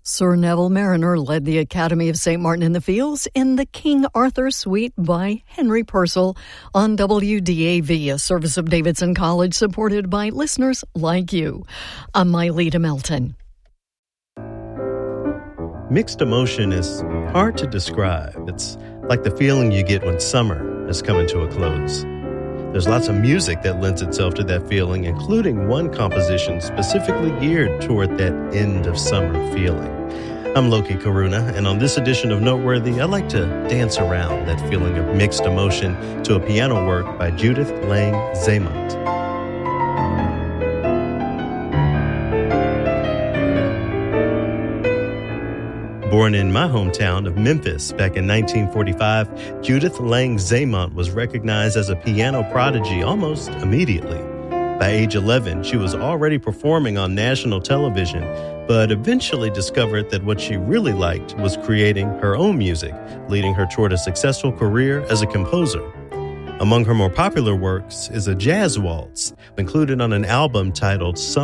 Sir Neville Mariner led the Academy of St. Martin in the Fields in the King Arthur Suite by Henry Purcell on WDAV, a service of Davidson College supported by listeners like you. I'm Myleta Melton. Mixed emotion is hard to describe. It's like the feeling you get when summer is coming to a close. There's lots of music that lends itself to that feeling, including one composition specifically geared toward that end of summer feeling. I'm Loki Karuna, and on this edition of Noteworthy, I like to dance around that feeling of mixed emotion to a piano work by Judith Lang Zamont. Born in my hometown of Memphis back in 1945, Judith Lang Zamont was recognized as a piano prodigy almost immediately. By age 11, she was already performing on national television, but eventually discovered that what she really liked was creating her own music, leading her toward a successful career as a composer. Among her more popular works is a jazz waltz included on an album titled